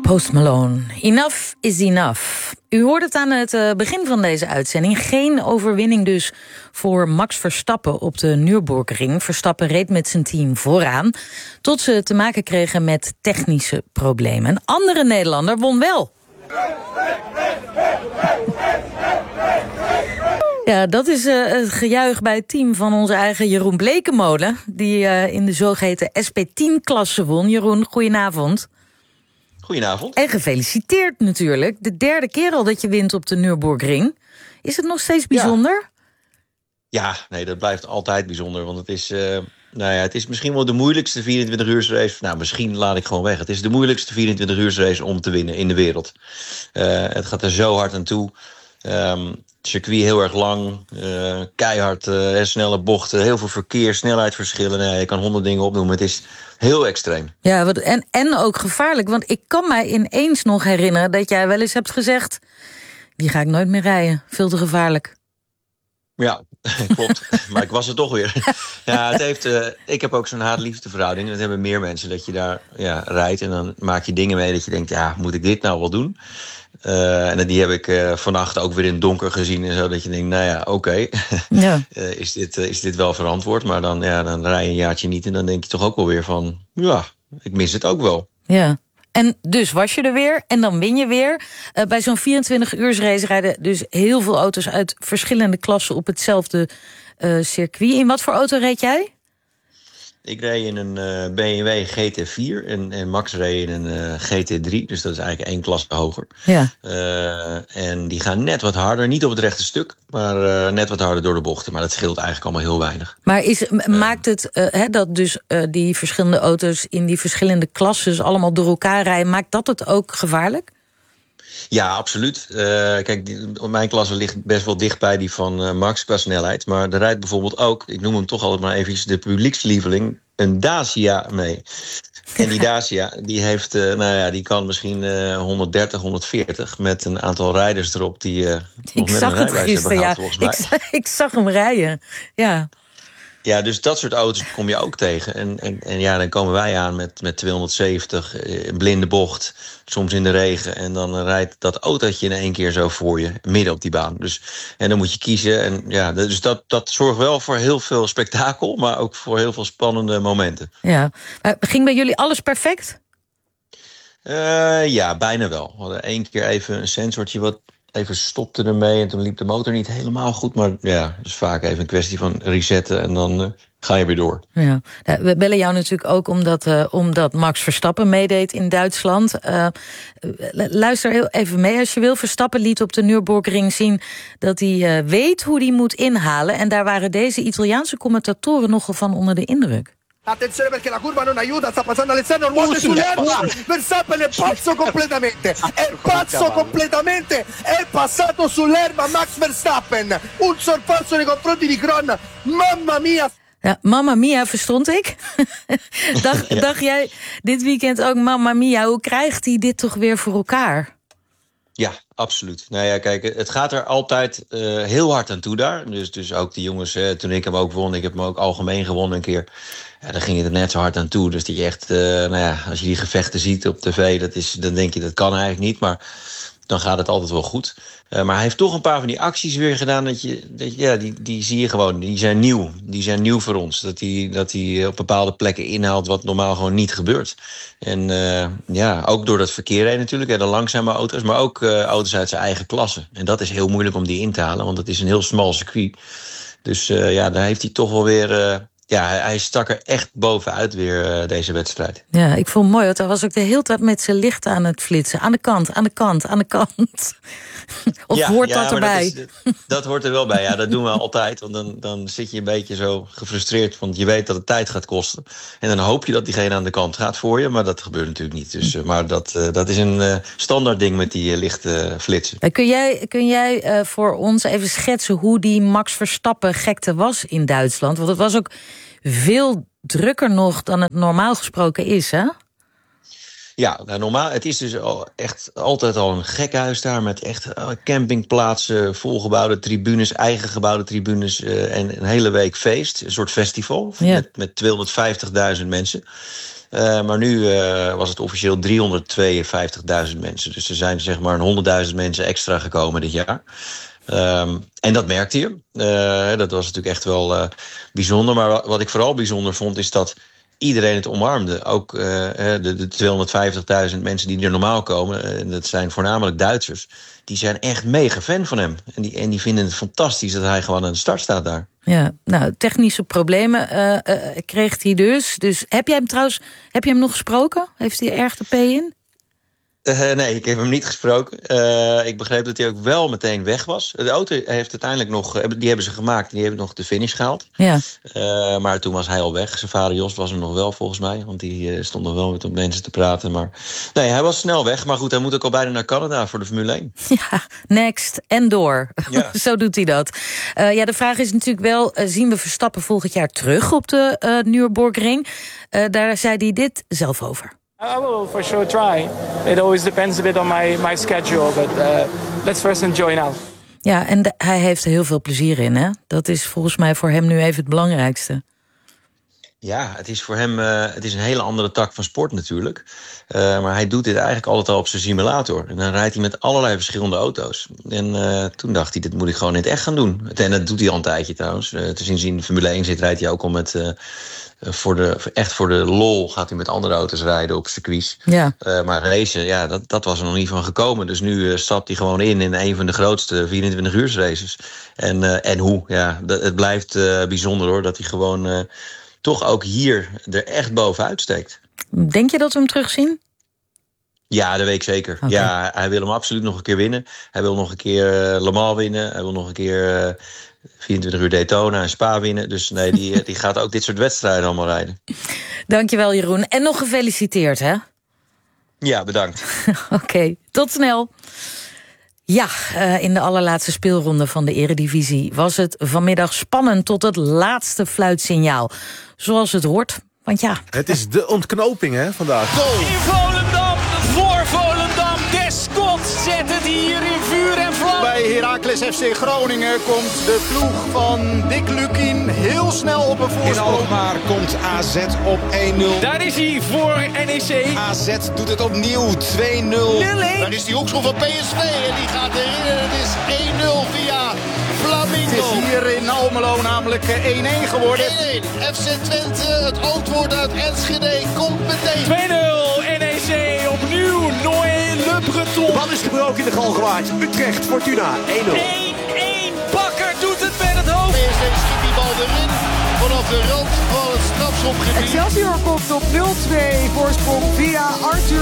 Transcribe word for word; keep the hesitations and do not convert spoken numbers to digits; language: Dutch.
Post Malone. Enough is enough. U hoort het aan het uh, begin van deze uitzending. Geen overwinning dus voor Max Verstappen op de Nürburgring. Verstappen reed met zijn team vooraan, tot ze te maken kregen met technische problemen. Een andere Nederlander won wel. Ja, dat is uh, het gejuich bij het team van onze eigen Jeroen Blekemolen, die uh, in de zogeheten S P tien-klasse won. Jeroen, goedenavond. Goedenavond. En gefeliciteerd natuurlijk. De derde keer al dat je wint op de Nürburgring. Is het nog steeds bijzonder? Ja, ja nee, dat blijft altijd bijzonder. Want het is, uh, nou ja, het is misschien wel de moeilijkste vierentwintig-uursrace. Nou, misschien laat ik gewoon weg. Het is de moeilijkste vierentwintig-uursrace om te winnen in de wereld. Uh, het gaat er zo hard aan toe. Um, circuit heel erg lang, uh, keihard, uh, snelle bochten, heel veel verkeer, snelheidsverschillen. Nee, je kan honderd dingen opnoemen. Het is heel extreem. Ja, wat, en, en ook gevaarlijk. Want ik kan mij ineens nog herinneren dat jij wel eens hebt gezegd, die ga ik nooit meer rijden. Veel te gevaarlijk. Ja, klopt. Maar ik was er toch weer. Ja, het heeft, uh, ik heb ook zo'n haat-liefde-verhouding. Dat hebben meer mensen, dat je daar ja, rijdt en dan maak je dingen mee dat je denkt, ja, moet ik dit nou wel doen? Uh, en die heb ik uh, vannacht ook weer in het donker gezien en zo, dat je denkt, nou ja, oké, okay. ja. uh, is, dit, uh, is dit wel verantwoord? Maar dan, ja, dan rij je een jaartje niet en dan denk je toch ook wel weer van, ja, ik mis het ook wel. Ja. En dus was je er weer en dan win je weer. Uh, bij zo'n vierentwintig-uursrace rijden dus heel veel auto's uit verschillende klassen op hetzelfde uh, circuit. In wat voor auto reed jij? Ik reed in een uh, B M W G T vier en, en Max reed in een uh, G T drie. Dus dat is eigenlijk één klasse hoger. Ja. Uh, en die gaan net wat harder. Niet op het rechte stuk, maar uh, net wat harder door de bochten. Maar dat scheelt eigenlijk allemaal heel weinig. Maar is, maakt het uh, he, dat dus uh, die verschillende auto's in die verschillende klassen allemaal door elkaar rijden, maakt dat het ook gevaarlijk? Ja, absoluut. Uh, kijk, die, mijn klasse ligt best wel dicht bij die van uh, Max qua snelheid. Maar er rijdt bijvoorbeeld ook, ik noem hem toch altijd maar even, de publiekslieveling, een Dacia mee. En die Dacia, die heeft, uh, nou ja, die kan misschien uh, honderddertig, honderdveertig met een aantal rijders erop die uh, nog net een rijbewijs hebben gehaald, volgens mij. Ik zag, ik zag hem rijden, ja. Ja, dus dat soort auto's kom je ook tegen. En, en, en ja, dan komen wij aan met, met tweehonderdzeventig, eh, blinde bocht, soms in de regen. En dan rijdt dat autootje in één keer zo voor je, midden op die baan. Dus, en dan moet je kiezen. En ja, dus dat, dat zorgt wel voor heel veel spektakel, maar ook voor heel veel spannende momenten. Ja. Uh, ging bij jullie alles perfect? Uh, ja, bijna wel. We hadden één keer even een sensortje wat even stopte ermee en toen liep de motor niet helemaal goed. Maar ja, het is vaak even een kwestie van resetten en dan uh, ga je weer door. Ja. We bellen jou natuurlijk ook omdat, uh, omdat Max Verstappen meedeed in Duitsland. Uh, luister heel even mee als je wil. Verstappen liet op de Nürburgring zien dat hij uh, weet hoe hij moet inhalen. En daar waren deze Italiaanse commentatoren nogal van onder de indruk. Attenzione perché la curva non aiuta, sta passando all'esterno, il monte sull'erba, Verstappen è pazzo completamente, è pazzo completamente, è passato sull'erba Max Verstappen, un sorpasso nei confronti di Kron, mamma mia. Ja, mamma mia, verstond ik. dacht, ja. dacht jij dit weekend ook, mamma mia, hoe krijgt hij dit toch weer voor elkaar? Ja, absoluut. Nou ja, kijk, het gaat er altijd uh, heel hard aan toe daar. Dus, dus ook die jongens, uh, toen ik hem ook won, ik heb hem ook algemeen gewonnen een keer. Ja, dan ging het er net zo hard aan toe. Dus dat je echt, uh, nou ja, als je die gevechten ziet op tv, dat is, dan denk je dat kan eigenlijk niet. Maar dan gaat het altijd wel goed. Uh, maar hij heeft toch een paar van die acties weer gedaan. Dat je, dat je, ja, die, die zie je gewoon. Die zijn nieuw. Die zijn nieuw voor ons. Dat hij, dat hij op bepaalde plekken inhaalt wat normaal gewoon niet gebeurt. En uh, ja, ook door dat verkeer heen natuurlijk. Hè, de langzame auto's, maar ook uh, auto's uit zijn eigen klasse. En dat is heel moeilijk om die in te halen, want het is een heel smal circuit. Dus uh, ja, daar heeft hij toch wel weer. Uh, Ja, hij stak er echt bovenuit weer, uh, deze wedstrijd. Ja, ik vond het mooi, want hij was ook de hele tijd met zijn licht aan het flitsen. Aan de kant, aan de kant, aan de kant. Of ja, hoort ja, dat erbij? Dat, is, dat hoort er wel bij, ja, dat doen we altijd. Want dan, dan zit je een beetje zo gefrustreerd, want je weet dat het tijd gaat kosten. En dan hoop je dat diegene aan de kant gaat voor je, maar dat gebeurt natuurlijk niet. Dus, uh, maar dat, uh, dat is een uh, standaard ding met die uh, lichte uh, flitsen. Kun jij, kun jij uh, voor ons even schetsen hoe die Max Verstappen gekte was in Duitsland? Want het was ook veel drukker nog dan het normaal gesproken is, hè? Ja, nou, normaal. Het is dus al echt altijd al een gekhuis daar met echt campingplaatsen, volgebouwde tribunes, eigen gebouwde tribunes uh, en een hele week feest. Een soort festival ja. met, met tweehonderdvijftigduizend mensen. Uh, maar nu uh, was het officieel driehonderdtweeënvijftigduizend mensen. Dus er zijn zeg maar een honderdduizend mensen extra gekomen dit jaar. Um, en dat merkte je. Uh, dat was natuurlijk echt wel uh, bijzonder. Maar wat ik vooral bijzonder vond is dat iedereen het omarmde. Ook uh, de, de tweehonderdvijftigduizend mensen die er normaal komen, en uh, dat zijn voornamelijk Duitsers, die zijn echt mega fan van hem. En die, en die vinden het fantastisch dat hij gewoon aan de start staat daar. Ja, nou, technische problemen uh, uh, kreeg hij dus. Dus heb jij hem trouwens, heb je hem nog gesproken? Heeft hij erg de P in? Uh, nee, ik heb hem niet gesproken. Uh, ik begreep dat hij ook wel meteen weg was. De auto heeft uiteindelijk nog, die hebben ze gemaakt en die hebben nog de finish gehaald. Ja. Uh, maar toen was hij al weg. Zijn vader Jos was er nog wel volgens mij, want die uh, stond nog wel met mensen te praten. Maar nee, hij was snel weg. Maar goed, hij moet ook al bijna naar Canada voor de Formule één. Ja, next en door. Ja. Zo doet hij dat. Uh, ja, de vraag is natuurlijk wel, uh, zien we Verstappen volgend jaar terug op de uh, Nürburgring? Uh, daar zei hij dit zelf over. I will for sure try. It always depends a bit on my, my schedule, but uh, let's first enjoy now. Ja, en de, hij heeft er heel veel plezier in, hè? Dat is volgens mij voor hem nu even het belangrijkste. Ja, het is voor hem uh, het is een hele andere tak van sport natuurlijk. Uh, maar hij doet dit eigenlijk altijd al op zijn simulator. En dan rijdt hij met allerlei verschillende auto's. En uh, toen dacht hij, dit moet ik gewoon in het echt gaan doen. En dat doet hij al een tijdje trouwens. Uh, te zien zien in Formule één zit, rijdt hij ook al met... Uh, Voor de, echt voor de lol gaat hij met andere auto's rijden op circuits. Ja. Uh, maar racen, ja, dat, dat was er nog niet van gekomen. Dus nu uh, stapt hij gewoon in in een van de grootste vierentwintig uur races. En, uh, en hoe, ja, dat, het blijft uh, bijzonder hoor, dat hij gewoon uh, toch ook hier er echt bovenuit steekt. Denk je dat we hem terugzien? Ja, dat weet ik zeker. Okay. Ja, hij wil hem absoluut nog een keer winnen. Hij wil nog een keer uh, Le Mans winnen. Hij wil nog een keer... Uh, vierentwintig uur Daytona en Spa winnen. Dus nee, die, die gaat ook dit soort wedstrijden allemaal rijden. Dankjewel, Jeroen. En nog gefeliciteerd, hè? Ja, bedankt. Oké, okay, tot snel. Ja, uh, in de allerlaatste speelronde van de Eredivisie was het vanmiddag spannend tot het laatste fluitsignaal. Zoals het hoort, want ja... Het is de ontknoping, hè, vandaag. Goal! In Volendam, voor Volendam, Descott zet het hier in vuur en vlam. Bij Heracles F C Groningen komt de ploeg van Dick Lukien heel snel op een voorsprong. In Alkmaar komt A Z op één nul. Daar is hij voor N E C. A Z doet het opnieuw, twee nul. nul één. Daar is die hoekschop van P S V en die gaat erin. Het is één nul via Flamingo. Het is hier in Almelo namelijk één één geworden. één één. F C Twente, het antwoord uit Enschede komt meteen. twee nul N E C, opnieuw Noé Le Breton. De bal is gebroken in de Galgenwaard. Utrecht, Fortuna, één nul. één één, Bakker doet het met het hoofd. P S V schiet die bal erin vanaf de rand van het strafschopgebied. Excelsior komt op nul twee voorsprong via Arthur